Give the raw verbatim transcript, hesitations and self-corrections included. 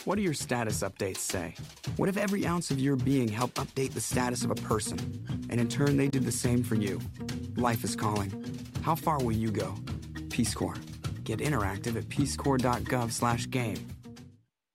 What do your status updates say? What if every ounce of your being helped update the status of a person, and in turn they did the same for you? Life is calling. How far will you go? Peace Corps. Get interactive at peacecorps.gov slash game.